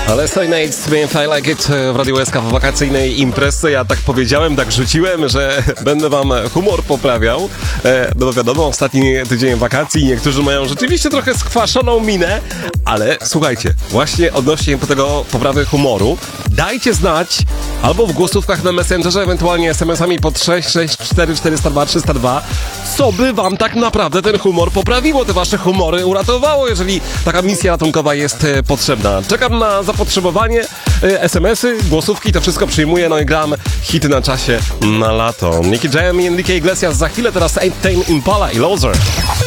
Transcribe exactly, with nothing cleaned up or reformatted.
Ale Serenade z Fly Like It w Radiu S K w wakacyjnej imprezie. Ja tak powiedziałem, tak rzuciłem, że będę wam humor poprawiał. E, no wiadomo, ostatni tydzień wakacji, niektórzy mają rzeczywiście trochę skwaszoną minę, ale słuchajcie, właśnie odnośnie do tego poprawy humoru, dajcie znać albo w głosówkach na Messengerze, ewentualnie es em esami pod sześć sześć cztery cztery zero dwa trzysta dwa, co by wam tak naprawdę ten humor poprawiło, te wasze humory uratowało, jeżeli taka misja ratunkowa jest e, potrzebna. Czekam na zapotrzebowanie, e, es em esy, głosówki, to wszystko przyjmuję, no i gram hity na czasie na lato. Nicky Jam i Enrique Iglesias za chwilę, teraz Tame Impala i Loser.